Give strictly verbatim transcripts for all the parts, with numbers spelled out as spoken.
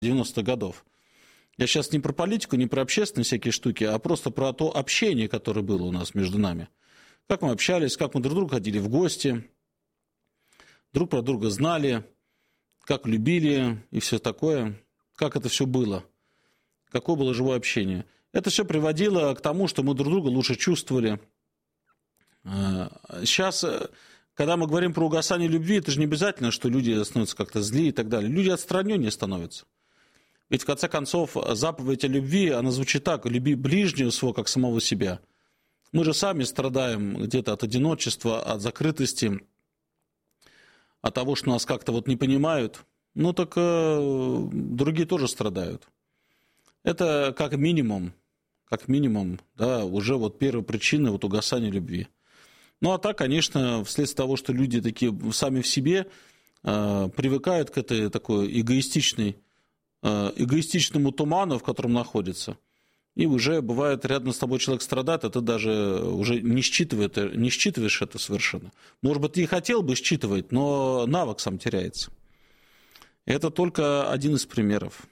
девяностых годов. Я сейчас не про политику, не про общественные всякие штуки, а просто про то общение, которое было у нас между нами. Как мы общались, как мы друг к другу ходили в гости, друг про друга знали, как любили и все такое, как это все было, какое было живое общение. Это все приводило к тому, что мы друг друга лучше чувствовали. Сейчас, когда мы говорим про угасание любви, это же не обязательно, что люди становятся как-то злые и так далее. Люди отстраненнее становятся. Ведь, в конце концов, заповедь о любви, она звучит так: «Люби ближнего своего, как самого себя». Мы же сами страдаем где-то от одиночества, от закрытости, от того, что нас как-то вот не понимают. Ну, так э, другие тоже страдают. Это как минимум, как минимум, да, уже вот первая причина вот угасания любви. Ну, а так, конечно, вследствие того, что люди такие сами в себе э, привыкают к этой такой эгоистичной, э, эгоистичному туману, в котором находятся. И уже бывает, рядом с тобой человек страдает, а ты даже уже не считываешь, не считываешь это совершенно. Может быть, ты и хотел бы считывать, но навык сам теряется. Это только один из примеров.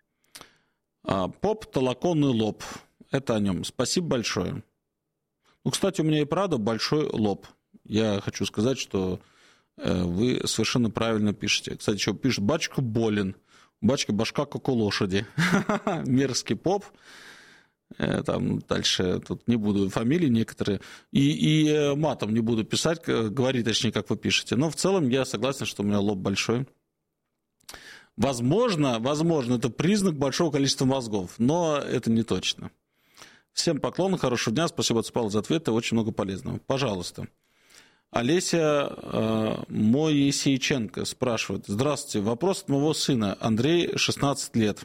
Поп толоконный лоб. Это о нем. Спасибо большое. Ну, кстати, у меня и правда большой лоб. Я хочу сказать, что вы совершенно правильно пишете. Кстати, еще пишет: «Батюшка болен». Батюшка башка, как у лошади. Мерзкий поп. Там дальше тут не буду фамилии некоторые. И, и матом не буду писать, говорить точнее, как вы пишете. Но в целом я согласен, что у меня лоб большой. Возможно, возможно, это признак большого количества мозгов, но это не точно. Всем поклон, хорошего дня, спасибо, Павел, за ответы, очень много полезного. Пожалуйста. Олеся э, Моисейченко спрашивает: здравствуйте, вопрос от моего сына, Андрей, шестнадцать лет.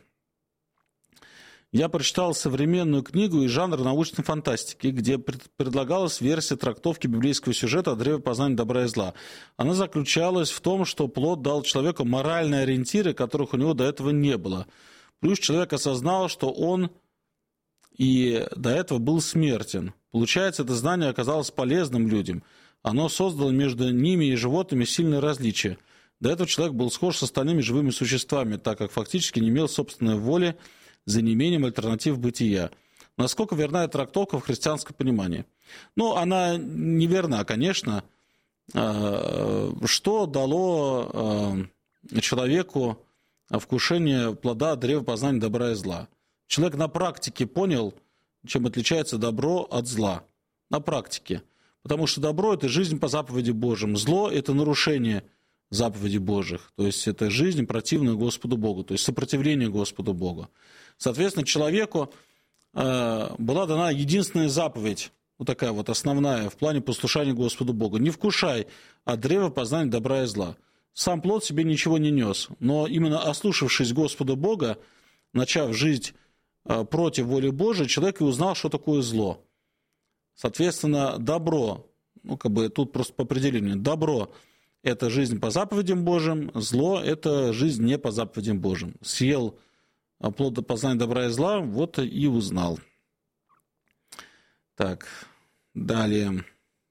Я прочитал современную книгу из жанра научной фантастики, где предлагалась версия трактовки библейского сюжета о древе познания добра и зла. Она заключалась в том, что плод дал человеку моральные ориентиры, которых у него до этого не было. Плюс человек осознал, что он и до этого был смертен. Получается, это знание оказалось полезным людям. Оно создало между ними и животными сильное различие. До этого человек был схож с остальными живыми существами, так как фактически не имел собственной воли, за неимением альтернатив бытия. Насколько верна эта трактовка в христианском понимании? Ну, она неверна, конечно. Что дало человеку вкушение плода древа познания добра и зла? Человек на практике понял, чем отличается добро от зла. На практике. Потому что добро – это жизнь по заповеди Божьим. Зло – это нарушение заповедей Божьих. То есть это жизнь, противная Господу Богу. То есть сопротивление Господу Богу. Соответственно, человеку э, была дана единственная заповедь, вот такая вот основная, в плане послушания Господу Богу. Не вкушай от древа познания добра и зла. Сам плод себе ничего не нес, но именно ослушавшись Господа Бога, начав жить э, против воли Божией, человек и узнал, что такое зло. Соответственно, добро, ну как бы тут просто по определению, добро – это жизнь по заповедям Божьим, зло – это жизнь не по заповедям Божьим. Съел плод познания добра и зла, вот и узнал. Так, далее.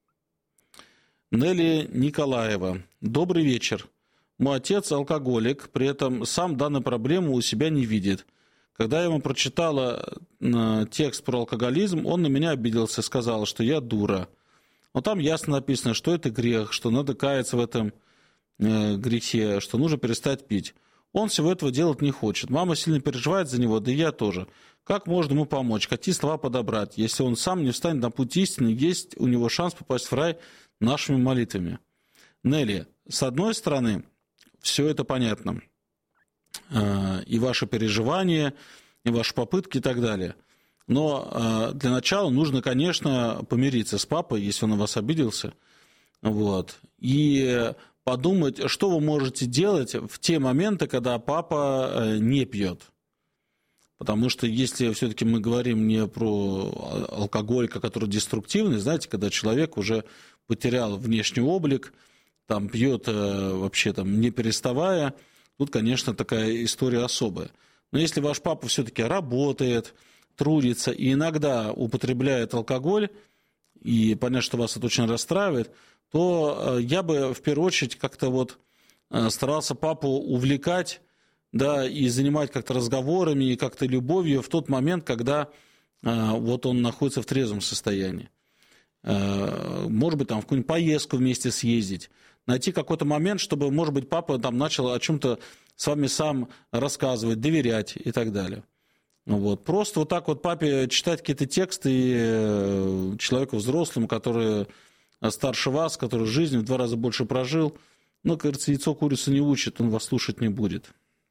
Нелли Николаева. Добрый вечер. Мой отец алкоголик, при этом сам данную проблему у себя не видит. Когда я ему прочитала текст про алкоголизм, он на меня обиделся и сказал, что я дура. Но там ясно написано, что это грех, что надо каяться в этом грехе, что нужно перестать пить. Он всего этого делать не хочет. Мама сильно переживает за него, да и я тоже. Как можно ему помочь? Какие слова подобрать? Если он сам не встанет на путь истины, есть у него шанс попасть в рай нашими молитвами. Нелли, с одной стороны, все это понятно. И ваши переживания, и ваши попытки и так далее. Но для начала нужно, конечно, помириться с папой, если он на вас обиделся. Вот. И подумать, что вы можете делать в те моменты, когда папа не пьет. Потому что если все-таки мы говорим не про алкоголика, который деструктивный, знаете, когда человек уже потерял внешний облик, там пьет вообще там, не переставая, тут, конечно, такая история особая. Но если ваш папа все-таки работает, трудится и иногда употребляет алкоголь, и понятно, что вас это очень расстраивает, то я бы в первую очередь как-то вот старался папу увлекать да, и занимать как-то разговорами и как-то любовью в тот момент, когда а, вот он находится в трезвом состоянии. А, может быть, там в какую-нибудь поездку вместе съездить, найти какой-то момент, чтобы, может быть, папа там начал о чем-то с вами сам рассказывать, доверять и так далее. Вот. Просто вот так вот папе читать какие-то тексты человеку взрослому, который старше вас, который жизнь в два раза больше прожил, ну, как говорится, яйцо курицу не учит, он вас слушать не будет.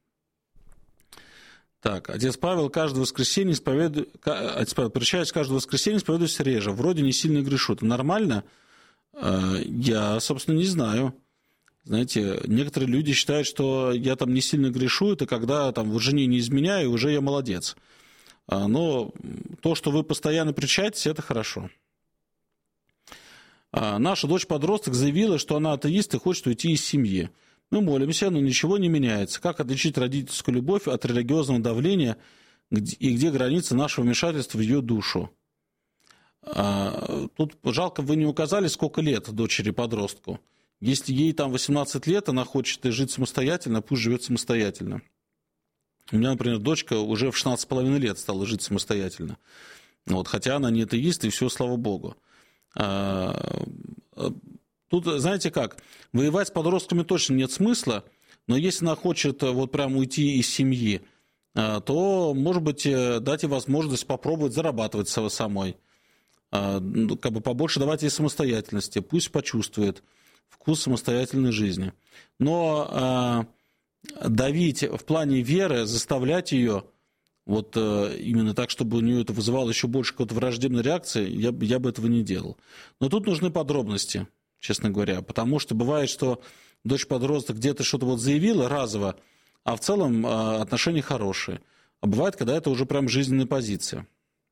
Так, отец Павел каждое воскресенье исповедует, отец Павел, причащаюсь каждое воскресенье, исповедуюсь реже, вроде не сильно грешу. Это нормально? Я, собственно, не знаю. Знаете, некоторые люди считают, что я там не сильно грешу, это когда там в жене не изменяю, уже я молодец. Но то, что вы постоянно причащаетесь, это хорошо. Наша дочь-подросток заявила, что она атеист и хочет уйти из семьи. Мы молимся, но ничего не меняется. Как отличить родительскую любовь от религиозного давления и где граница нашего вмешательства в ее душу? Тут жалко, вы не указали, сколько лет дочери-подростку. Если ей там восемнадцать лет, она хочет жить самостоятельно, пусть живет самостоятельно. У меня, например, дочка уже в шестнадцать с половиной лет стала жить самостоятельно. Вот, хотя она не атеист, и все, слава богу. Тут, знаете как, воевать с подростками точно нет смысла, но если она хочет вот прям уйти из семьи, то, может быть, дать ей возможность попробовать зарабатывать самой. Как бы побольше давать ей самостоятельности, пусть почувствует вкус самостоятельной жизни. Но э, давить в плане веры, заставлять ее вот э, именно так, чтобы у нее это вызывало еще больше какой-то враждебной реакции, я, я бы этого не делал. Но тут нужны подробности, честно говоря, потому что бывает, что дочь-подросток где-то что-то вот заявила разово, а в целом э, отношения хорошие. А бывает, когда это уже прям жизненная позиция.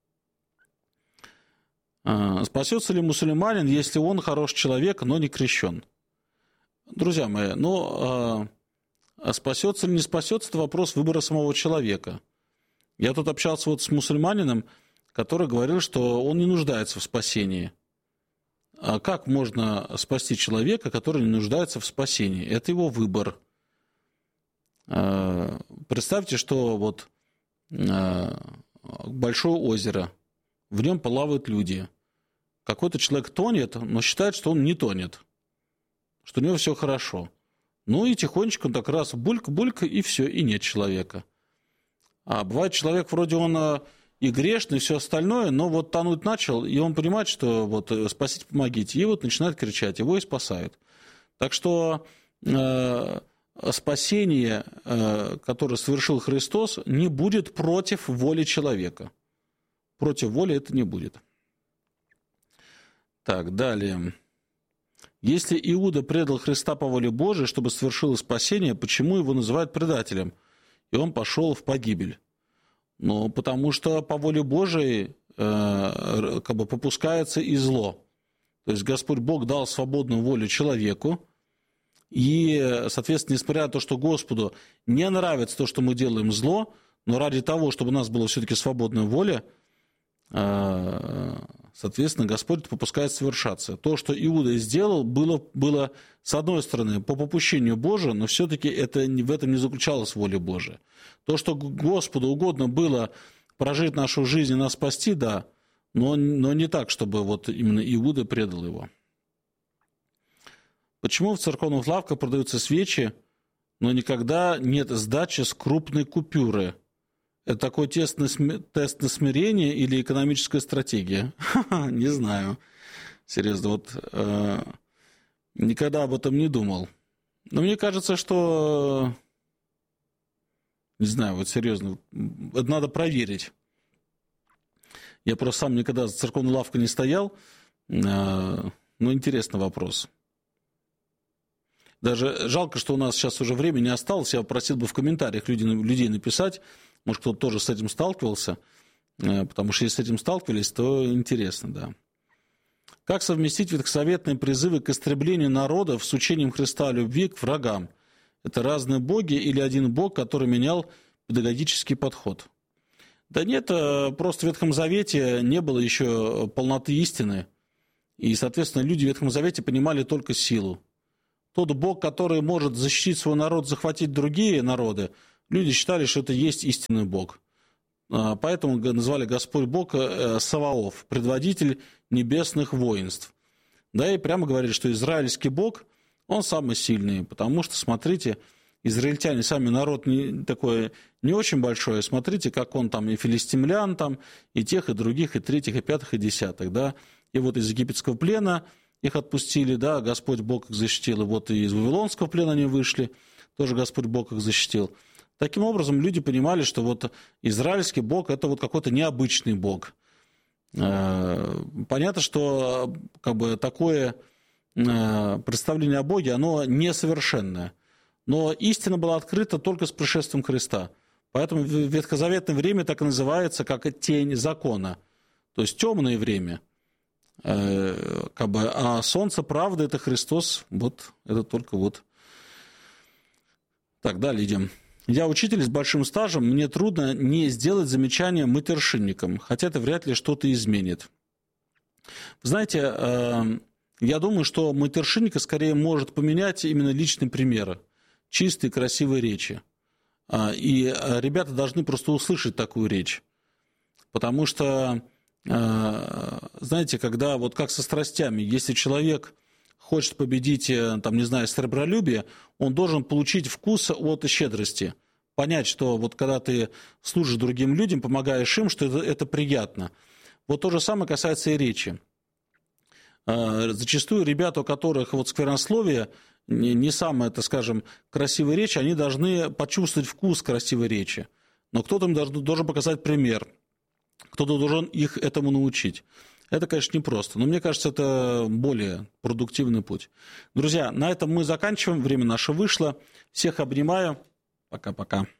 Спасется ли мусульманин, если он хороший человек, но не крещен? Друзья мои, ну, спасется или не спасется, это вопрос выбора самого человека. Я тут общался вот с мусульманином, который говорил, что он не нуждается в спасении. А как можно спасти человека, который не нуждается в спасении? Это его выбор. Представьте, что вот большое озеро, в нем плавают люди. Какой-то человек тонет, но считает, что он не тонет, что у него все хорошо. Ну и тихонечко он так раз бульк-бульк, и все, и нет человека. А бывает человек, вроде он и грешный, и все остальное, но вот тонуть начал, и он понимает, что вот спасите, помогите, и вот начинает кричать, его и спасают. Так что э, спасение, э, которое совершил Христос, не будет против воли человека. Против воли это не будет. Так, далее. Если Иуда предал Христа по воле Божией, чтобы совершилось спасение, почему его называют предателем? И он пошел в погибель. Ну, потому что по воле Божией э, как бы попускается и зло. То есть Господь Бог дал свободную волю человеку, и, соответственно, несмотря на то, что Господу не нравится то, что мы делаем зло, но ради того, чтобы у нас была все-таки свободная воля, соответственно, Господь попускает совершаться. То, что Иуда сделал, было, было, с одной стороны, по попущению Божию, но все-таки это, в этом не заключалась воля Божия. То, что Господу угодно было прожить нашу жизнь и нас спасти, да, но, но не так, чтобы вот именно Иуда предал его. Почему в церковных лавках продаются свечи, но никогда нет сдачи с крупной купюры? Это такой тест на, тест на смирение или экономическая стратегия? Не знаю. Серьезно, вот э, никогда об этом не думал. Но мне кажется, что... Не знаю, вот серьезно, это надо проверить. Я просто сам никогда за церковной лавкой не стоял. Э, но интересный вопрос. Даже жалко, что у нас сейчас уже времени не осталось. Я просил бы в комментариях людей, людей написать. Может, кто-то тоже с этим сталкивался, потому что если с этим сталкивались, то интересно, да. Как совместить ветхозаветные призывы к истреблению народов с учением Христа о любви к врагам? Это разные боги или один бог, который менял педагогический подход? Да нет, просто в Ветхом Завете не было еще полноты истины, и, соответственно, люди в Ветхом Завете понимали только силу. Тот бог, который может защитить свой народ, захватить другие народы, люди считали, что это есть истинный Бог. Поэтому назвали Господь Бог Саваоф, предводитель небесных воинств. Да, и прямо говорили, что израильский Бог, он самый сильный, потому что, смотрите, израильтяне сами народ не, такой не очень большой, смотрите, как он там и филистимлян, там, и тех, и других, и третьих, и пятых, и десятых, да. И вот из египетского плена их отпустили, да, Господь Бог их защитил, и вот и из вавилонского плена они вышли, тоже Господь Бог их защитил. Таким образом, люди понимали, что вот израильский Бог – это вот какой-то необычный Бог. Понятно, что как бы такое представление о Боге, оно несовершенное. Но истина была открыта только с пришествием Христа. Поэтому в ветхозаветное время так и называется, как тень закона. То есть темное время. Как бы, а солнце правды – это Христос. Вот это только вот. Так, далее идем. Я учитель с большим стажем, мне трудно не сделать замечание матершинникам, хотя это вряд ли что-то изменит. Вы знаете, я думаю, что матершинника скорее может поменять именно личные примеры, чистые, красивые речи. И ребята должны просто услышать такую речь. Потому что, знаете, когда вот как со страстями, если человек хочет победить, там, не знаю, сребролюбие, он должен получить вкус от щедрости. Понять, что вот когда ты служишь другим людям, помогаешь им, что это, это приятно. Вот то же самое касается и речи. Зачастую ребята, у которых вот сквернословие, не, не самая, так скажем, красивая речь, они должны почувствовать вкус красивой речи. Но кто-то им должен, должен показать пример. Кто-то должен их этому научить. Это, конечно, непросто, но мне кажется, это более продуктивный путь. Друзья, на этом мы заканчиваем. Время наше вышло. Всех обнимаю. Пока-пока.